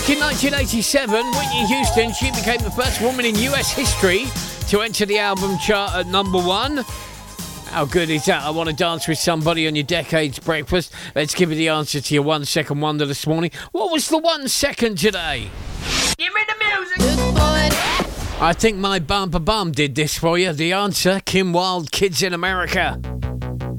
Back in 1987, Whitney Houston, she became the first woman in US history to enter the album chart at number 1. How good is that? I Want to Dance with Somebody on your Decades Breakfast. Let's give you the answer to your 1 second wonder this morning. What was the 1 second today? Give me the music. Good boy. I think my bumper bum did this for you. The answer, Kim Wilde, Kids in America.